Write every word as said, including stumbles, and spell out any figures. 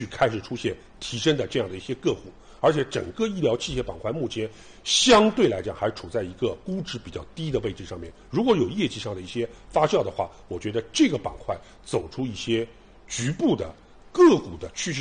开始出现提升的这样的一些个股，而且整个医疗器械板块目前相对来讲还处在一个估值比较低的位置上面。如果有业绩上的一些发酵的话，我觉得这个板块走出一些局部的个股的趋势